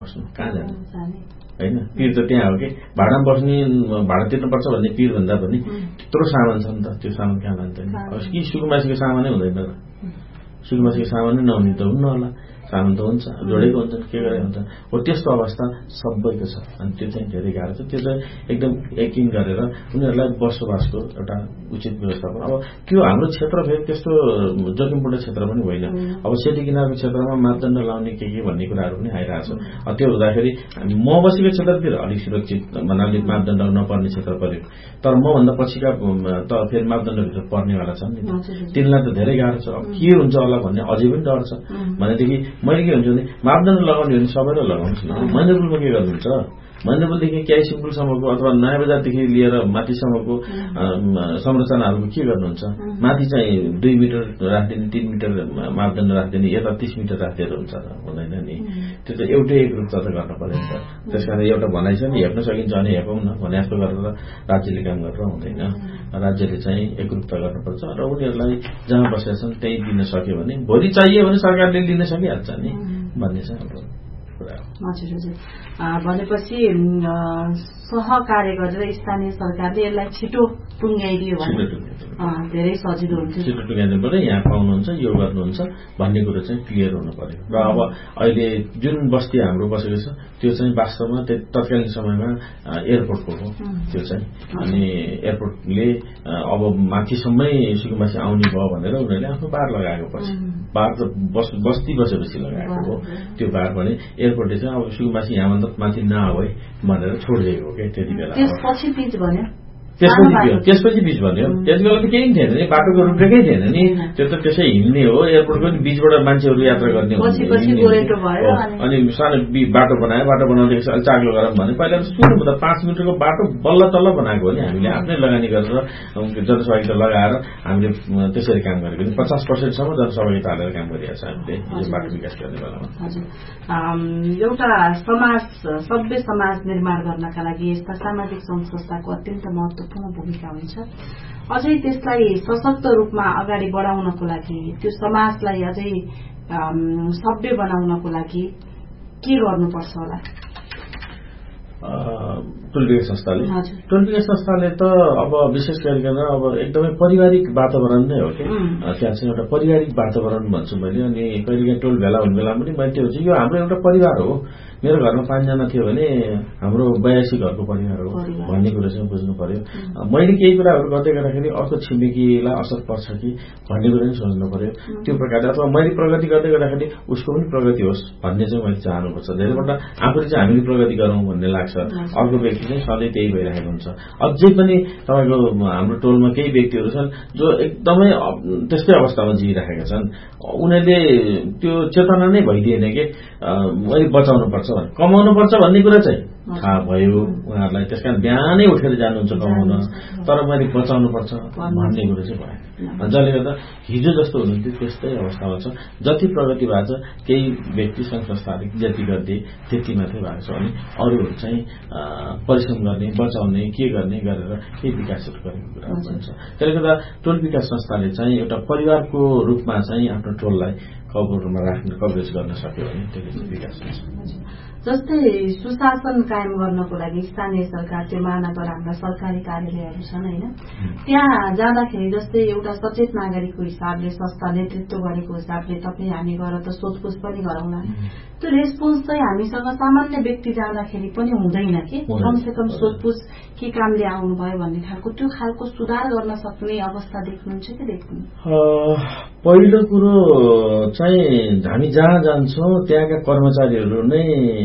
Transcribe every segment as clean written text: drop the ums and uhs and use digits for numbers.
बस्नु कहाँ जाने हैन पीर त त्यहाँ हो कि भाडामा बस्ने भाडा तिर्नुपर्छ भन्ने पीर भन्दा पनि त्यत्रो सामान छ नि त त्यो सामान कहाँ लान्छ नि कि सुकुमासीको सामानै हुँदैन र सुकुमासीको सामानै नहुने त हुन्न होला सामान त हुन्छ जोडेको हुन्छ के गरेको हुन्छ हो त्यस्तो अवस्था सबैको छ अनि त्यो चाहिँ धेरै गाह्रो छ त्यो चाहिँ एकदम यकिन गरेर उनीहरूलाई बसोबासको एउटा उचित व्यवस्थापन अब त्यो हाम्रो क्षेत्र फेरि त्यस्तो जोखिमपूर्ण क्षेत्र पनि होइन अब सेती किनारको क्षेत्रमा मापदण्ड लाउने के भन्ने कुराहरू पनि आइरहेछ त्यो हुँदाखेरि म बसेको क्षेत्रतिर अलिक सुरक्षित भन्नाले मापदण्ड नपर्ने क्षेत्र पर्यो तर मभन्दा पछिका त फेरि मापदण्डभित्र पर्नेवाला छन् नि तिनीलाई त धेरै गाह्रो छ अब के हुन्छ होला भन्ने अझै पनि डर छ भनेदेखि मैले के भन्छु भने मापदण्ड लगाउने भने सबैलाई लगाउनुहोस् न महेन्द्रपुलमा के गर्नुहुन्छ महेन्द्रपुलदेखि क्यासिमपुलसम्मको अथवा नयाँ बजारदेखि लिएर माथिसम्मको संरचनाहरूको के गर्नुहुन्छ माथि चाहिँ 2 मिटर राखिदिने 3 मिटर मापदण्ड राखिदिने यता 30 मिटर राखिदिएर हुन्छ हुँदैन नि त्यो त एउटै एकरूपता त गर्न पर्यो नि त त्यसकारण एउटा भनाइ छ नि हेप्न सकिन्छ अनि हेपौँ न भने जस्तो गरेर राज्यले काम गरेर हुँदैन राज्यले चाहिँ एकरूपता गर्नुपर्छ र उनीहरूलाई जहाँ बसेका छन् त्यही दिन सक्यो भने भोलि चाहियो भने सरकारले लिन सकिहाल्छ नि भन्ने चाहिँ हाम्रो कुरा हो। हजुर भनेपछि सहकार्य गरेर स्थानीय सरकारले यसलाई छिटो टुङ्ग्याइदियो भने धेरै सजिलो हुन्छ छिटो टुङ्ग्याइदिनु पर्यो यहाँ पाउनुहुन्छ यो गर्नुहुन्छ भन्ने कुरो चाहिँ क्लियर हुनु पर्यो र अब अहिले जुन बस्ती हाम्रो बसेको छ त्यो चाहिँ वास्तवमा तत्कालीन समयमा एयरपोर्टको हो त्यो चाहिँ अनि एयरपोर्टले अब माथिसम्मै सुकुमासी आउने भयो भनेर उनीहरूले आफ्नो बार लगाएको पछि बार त बस्ती बसेपछि लगाएको हो त्यो बार भने एयरपोर्टले चाहिँ अब सुकुमासी यहाँभन्दा माथि नआऊ है भनेर छोडिदिएको हो क्या त्यति बेला त्यसपछि पिच भन्यो त्यसपछि बीच भन्यो त्यति बेला त केही थिएन नि बाटोको रूपरेखै थिएन नि त्यो त त्यसै हिँड्ने हो एयरपोर्टको नि बीचबाट मान्छेहरू यात्रा गर्ने अनि सानो बाटो बनायो बाटो बनाउँदाखेरि अलिक चाग्लो गरौँ भने पहिला त सुरु हुँदा 5 मिटरको बाटो बल्ल तल्ल बनाएको हो नि हामीले आफ्नै लगानी गरेर जनसहभागिता लगाएर हामीले त्यसरी काम गरेको नि 50% सम्म जनसहभागिता हालेर काम गरिरहेको छ हामीले यो बाटो विकास गर्ने बेलामा एउटा समाज सभ्य समाज निर्माण गर्नका लागि यस्ता सामाजिक सङ्घ संस्थाको अत्यन्त महत्वपूर्ण भूमिका हुन्छ अझै त्यसलाई सशक्त रूपमा अगाडि बढाउनको लागि त्यो समाजलाई अझै सभ्य बनाउनको लागि के गर्नुपर्छ होला टोल विकास संस्थाले त अब विशेष गरिकन अब एकदमै पारिवारिक वातावरण नै हो कि त्यहाँ चाहिँ एउटा पारिवारिक वातावरण भन्छु मैले अनि कहिलेकाहीँ टोल भेला हुने बेला पनि मैले त्यो यो हाम्रो एउटा परिवार हो मेरो घरमा 5 जना थियो भने हाम्रो 82 घरको परिवार हो भन्ने कुरा चाहिँ बुझ्नु पर्यो मैले केही कुराहरू गर्दै गर्दाखेरि अर्को छिमेकीलाई असर पर्छ कि भन्ने कुरा पनि सोच्नु पर्यो त्यो प्रकारले अथवा मैले प्रगति गर्दै गर्दाखेरि उसको पनि प्रगति होस् भन्ने चाहिँ मैले चाहनुपर्छ धेरैपल्ट आफूले चाहिँ हामीले प्रगति गरौँ भन्ने लाग्छ अर्को व्यक्ति चाहिँ सधैँ त्यही भइरहेको हुन्छ अझै पनि तपाईँको हाम्रो टोलमा केही व्यक्तिहरू छन् जो एकदमै त्यस्तै अवस्थामा जिइरहेका छन् उनीहरूले त्यो चेतना नै भइदिएन कि मैले बचाउनु पर्छ कमाउनु पर्छ भन्ने कुरा चाहिँ थाहा भयो उनीहरूलाई त्यसकारण बिहानै उठेर जानुहुन्छ कमाउन तर मैले बचाउनु पर्छ भन्ने कुरो चाहिँ भएन जसले गर्दा हिजो जस्तो हुनुहुन्थ्यो त्यस्तै अवस्थामा छ जति प्रगति भएको छ केही व्यक्ति संघ संस्थाले जति गर्दै त्यति मात्रै भएको छ भने अरूहरू चाहिँ परिश्रम गर्ने बचाउने के गर्ने गरेर केही विकासहरू गरेको कुरा हुन्छ त्यसले गर्दा टोल विकास संस्थाले चाहिँ एउटा परिवारको रूपमा चाहिँ आफ्नो टोललाई कभरमा राख्न कभरेज गर्न सक्यो भने त्यसले विकास हुन्छ जस्तै सुशासन कायम गर्नको लागि स्थानीय सरकार त्यो महानगर हाम्रा सरकारी कार्यालयहरू छन् होइन त्यहाँ जाँदाखेरि जस्तै एउटा सचेत नागरिकको हिसाबले संस्था नेतृत्व गरेको हिसाबले तपाईँ हामी गएर त सोधपुछ पनि गरौँला त्यो रेस्पोन्स चाहिँ हामीसँग सामान्य व्यक्ति जाँदाखेरि पनि हुँदैन कि कमसे कम सोधपुछ के कामले आउनुभयो भन्ने खालको त्यो खालको सुधार गर्न सक्ने अवस्था देख्नुहुन्छ कि देख्नु पहिलो कुरो चाहिँ हामी जहाँ जान्छौँ त्यहाँका कर्मचारीहरू नै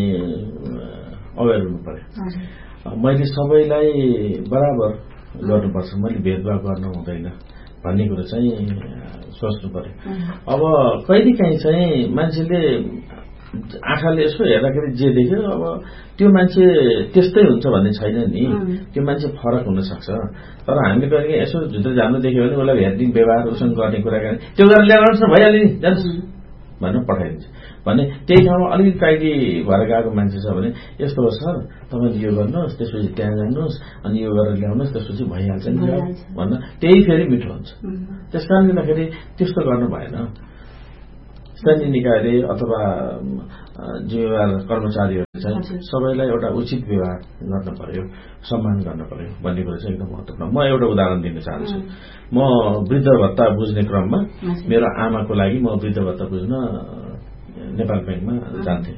अवेर हुनु पर्यो मैले सबैलाई बराबर गर्नुपर्छ मैले भेदभाव गर्न हुँदैन भन्ने कुरो चाहिँ सोच्नु पर्यो अब कहिलेकाहीँ चाहिँ मान्छेले आँखाले यसो हेर्दाखेरि जे देख्यो अब त्यो मान्छे त्यस्तै हुन्छ भन्ने छैन नि त्यो मान्छे फरक हुन सक्छ तर हामीले कहिलेकाहीँ यसो झुत्र जानु देख्यो भने उसलाई हेर्ने व्यवहार उसँग गर्ने कुराकानी त्यो गरेर ल्याउनुहोस् न भइहाल्यो नि जानुहोस् भनेर पठाइदिन्छ भने त्यही ठाउँमा अलिकति काइदी भएर गएको मान्छे छ भने यस्तो हो सर तपाईँले यो गर्नुहोस् त्यसपछि त्यहाँ जानुहोस् अनि यो गरेर ल्याउनुहोस् त्यसपछि भइहाल्छ नि भन्न त्यही फेरि मिठो हुन्छ त्यस कारणले गर्दाखेरि त्यस्तो गर्नु भएन स्थानीय निकायले अथवा जिम्मेवार कर्मचारीहरूले चाहिँ सबैलाई एउटा उचित व्यवहार गर्न पर्यो, सम्मान गर्न पर्यो भन्ने कुरा चाहिँ एकदम महत्त्वपूर्ण। म एउटा उदाहरण दिन चाहन्छु। म वृद्ध भत्ता बुझ्ने क्रममा मेरो आमाको लागि म वृद्ध भत्ता बुझ्न नेपाल ब्याङ्कमा जान्थे।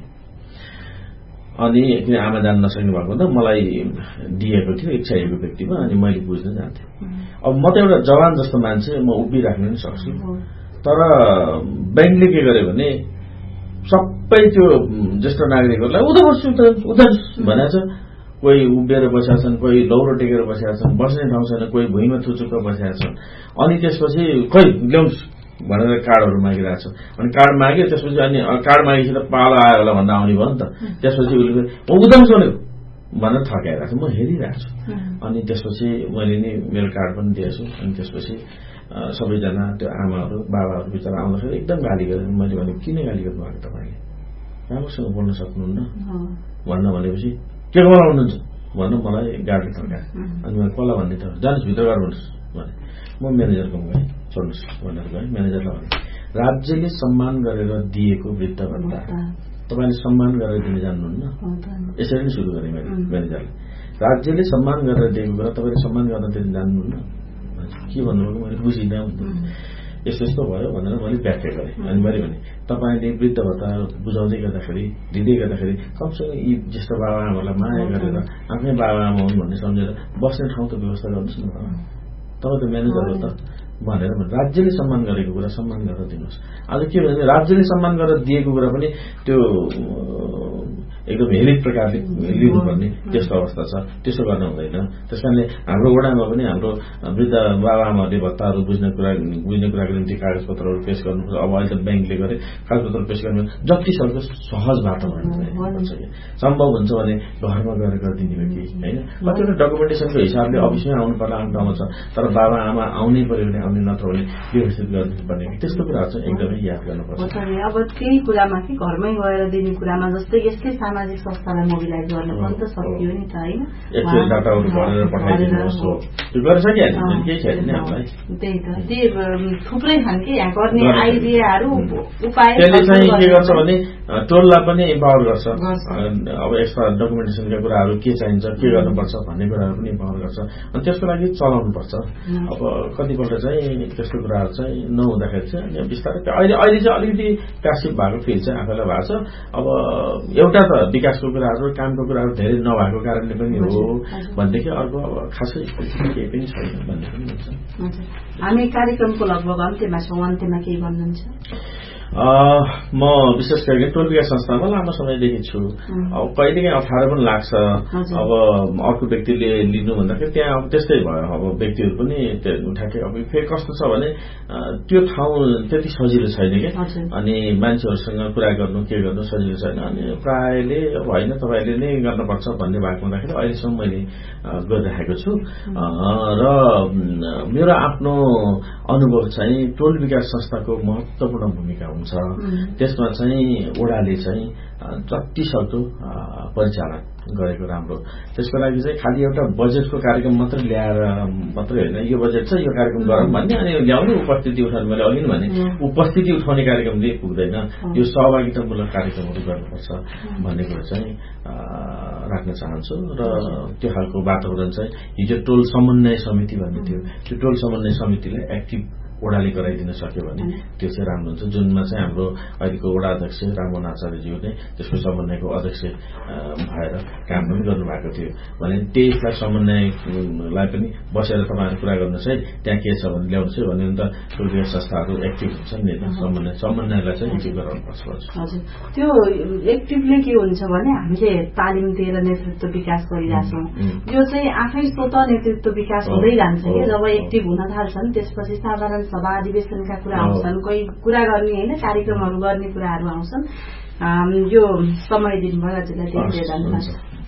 अनि किन आमा जान नसक्ने भएको त मलाई दिएको थियो एक चाहिएको व्यक्तिमा, अनि मैले बुझ्न जान्थेँ। अब म त एउटा जवान जस्तो मान्छे, म उभिराख्न पनि सक्छु, तर ब्याङ्कले के गर्यो भने सबै त्यो ज्येष्ठ नागरिकहरूलाई उधर भनेको छ। कोही उभिएर बसेका छन्, कोही लौरो टेकेर बसेका छन्, बस्ने ठाउँ छैन, कोही भुइँमा थुचुक्क बसेका छन्। अनि त्यसपछि खोइ ल्याउनुहोस् भनेर कार्डहरू मागिरहेको छ। अनि कार्ड माग्यो, त्यसपछि अनि कार्ड मागेपछि त पालो आयो होला भन्दा आउने भयो नि त। त्यसपछि उसले उदाउँछ भनेर थकाइरहेको छ, म हेरिरहेको छु। अनि त्यसपछि मैले नि मेरो कार्ड पनि दिएछु। अनि त्यसपछि सबैजना त्यो आमाहरू बाबाहरू बिचरा आउँदाखेरि एकदम गाली गरेर मैले भने किन गाली गर्नुभएको तपाईँले, राम्रोसँग बोल्न सक्नुहुन्न भन्न भनेपछि के गर्नु आउनुहुन्छ भन्न मलाई गाडीले थर्काए। अनि मैले कसलाई भन्ने त जानुहोस् भित्र गएर भन्नुहोस् भने म म्यानेजरकोमा गएँ, छोड्नुहोस् भनेर गएँ। म्यानेजरलाई भने राज्यले सम्मान गरेर दिएको वृद्ध भत्ता तपाईँले सम्मान गरेर दिन जान्नुहुन्न, यसरी नै सुरु गरेँ मैले म्यानेजरले। राज्यले सम्मान गरेर दिएको कुरा तपाईँले सम्मान गर्न दिन जान्नुहुन्न, के भन्नुभएको मैले बुझिनँ। यस्तो यस्तो भयो भनेर मैले व्याख्या गरेँ। अनि मैले भने तपाईँले वृद्ध भत्ता बुझाउँदै गर्दाखेरि दिँदै गर्दाखेरि कमसेकम यी ज्येष्ठ बाबाआमाहरूलाई माया गरेर आफ्नै बाबाआमा हुन् भन्ने सम्झेर बस्ने ठाउँ त व्यवस्था गर्नुहोस् न, तपाईँ त म्यानेजर हो त भनेर राज्यले सम्मान गरेको कुरा सम्मान गरेर दिनुहोस्। आज के भने राज्यले सम्मान गरेर दिएको कुरा पनि त्यो एकदम हेलिक प्रकारले लिनुपर्ने त्यस्तो अवस्था छ। त्यसो गर्न हुँदैन। त्यस कारणले हाम्रो वडामा पनि हाम्रो वृद्ध बाबाआमाहरूले भत्ताहरू बुझ्ने कुराको निम्ति कागजपत्रहरू पेश गर्नुपर्छ। अब अहिले त ब्याङ्कले गरे कागजपत्र पेश गर्नु जति सक्दो सहज बाटोमा सम्भव हुन्छ भने घरमा गएर गरिदिने हो कि होइन। कतिवटा डकुमेन्टेसनको हिसाबले अफिसमै आउनु पर्ला आउने ठाउँमा छ, तर बाबाआमा आउनै पर्यो भने आउने, नत्र भने व्यवस्थित गर्नुपर्ने त्यस्तो कुराहरू चाहिँ एकदमै याद गर्नुपर्छ। अब त्यही कुरामा कि घरमै गएर दिने कुरामा जस्तै यस्तै सामाजिक संस्थालाई मोबिलाइज गर्न पनि त सकियो नि त होइन। त्यही त त्यही थुप्रै छन् कि यहाँ गर्ने आइडियाहरू उपाय। त्यसले चाहिँ के गर्छ भने टोललाई पनि इम्पावर गर्छ। अब यस्ता डकुमेन्टेसनका कुराहरू के चाहिन्छ, के गर्नुपर्छ भन्ने कुराहरू पनि इम्पावर गर्छ। अनि त्यसको लागि चलाउनुपर्छ। अब कतिपल्ट चाहिँ त्यस्तो कुराहरू चाहिँ नहुँदाखेरि चाहिँ बिस्तारै अहिले चाहिँ अलिकति प्यासिभ भएको फिल चाहिँ आफैलाई भएको छ। अब एउटा त विकासको कुराहरू कामको कुराहरू धेरै नभएको कारणले पनि हो भनेदेखि अर्को अब खासै केही पनि छैन भन्ने पनि हुन्छ। हामी कार्यक्रमको लगभग अन्त्यमा छौँ, अन्त्यमा केही भन्नुहुन्छ? म विशेष गरी टोल विकास संस्थामा लामो समयदेखि छु। अब कहिलेकाहीँ अप्ठ्यारो पनि लाग्छ। अब अर्को व्यक्तिले लिनु भन्दाखेरि त्यहाँ अब त्यस्तै भयो। अब व्यक्तिहरू पनि ठ्याक्कै अब फेरि कस्तो छ भने त्यो ठाउँ त्यति सजिलो छैन क्या। अनि मान्छेहरूसँग कुरा गर्नु के गर्नु सजिलो छैन। अनि प्रायले अब होइन तपाईँले नै गर्नुपर्छ भन्ने भएको हुँदाखेरि अहिलेसम्म मैले गरिराखेको छु। र मेरो आफ्नो अनुभव चाहिँ टोल विकास संस्थाको महत्त्वपूर्ण भूमिका हुन्छ। त्यसमा चाहिँ वडाले चाहिँ जति सक्दो परिचालन गरेको राम्रो। त्यसको लागि चाहिँ खालि एउटा बजेटको कार्यक्रम मात्रै ल्याएर मात्रै होइन, यो बजेट छ यो कार्यक्रम गरौँ भन्ने अनि ल्याउने उपस्थिति उठाउने। मैले अघि भने उपस्थिति उठाउने कार्यक्रमले पुग्दैन, यो सहभागितामूलक कार्यक्रमहरू गर्नुपर्छ भन्ने कुरो चाहिँ राख्न चाहन्छु। र त्यो खालको वातावरण चाहिँ हिजो टोल समन्वय समिति भन्ने थियो, त्यो टोल समन्वय समितिलाई एक्टिभ वडाले गराइदिन सक्यो भने त्यो चाहिँ राम्रो हुन्छ। जुनमा चाहिँ हाम्रो अहिलेको वडा अध्यक्ष राममोहन आचार्यज्यू नै त्यसको समन्वयको अध्यक्ष भएर काम पनि गर्नुभएको थियो भने त्यसलाई समन्वयलाई पनि बसेर तपाईँहरू कुरा गर्नुहोस् है, त्यहाँ के छ भने ल्याउनुहोस् है भने त टोल विकास संस्थाहरू एक्टिभ हुन्छन् नि। समन्वयलाई चाहिँ एक्टिभ गराउनुपर्छ। हजुर, त्यो एक्टिभले के हुन्छ भने हामीले तालिम दिएर नेतृत्व विकास गरिरहेछौँ। यो चाहिँ आफै स्वत नेतृत्व विकास हुँदै जान्छ कि जब एक्टिभ हुन थाल्छन् त्यसपछि साधारण सभा अधिवेशनका कुरा आउँछन्, कोही कुरा गर्ने होइन कार्यक्रमहरू गर्ने कुराहरू आउँछन्। यो समय दिनुभयो हजुरलाई धेरै धेरै धन्यवाद।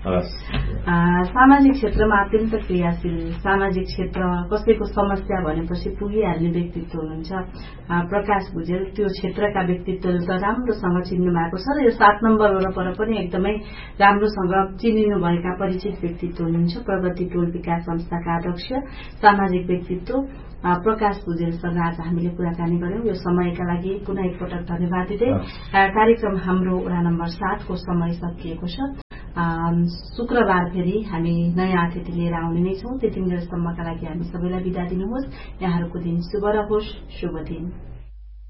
सामाजिक क्षेत्रमा अत्यन्त क्रियाशील, सामाजिक क्षेत्र कसैको समस्या भनेपछि पुगिहाल्ने व्यक्तित्व हुनुहुन्छ प्रकाश भुजेल। त्यो क्षेत्रका व्यक्तित्वले त राम्रोसँग चिन्नु भएको छ र यो 7 नम्बर वरपर पनि एकदमै राम्रोसँग चिनिनु भएका परिचित व्यक्तित्व हुनुहुन्छ। प्रगति टोल विकास संस्थाका अध्यक्ष सामाजिक व्यक्तित्व प्रकाश भुजेलसँग आज हामीले कुराकानी गर्यौं। यो समयका लागि पुनः एकपटक धन्यवाद दिँदै कार्यक्रम हाम्रो वडा नम्बर 7 को समय सकिएको छ। शुक्रबार फेरि हामी नयाँ अतिथि लिएर आउने नै छौं। त्यतिन्जेलसम्मका लागि हामी सबैलाई बिदा दिनुहोस्। यहाँहरूको दिन शुभ रहोस्। शुभ दिन।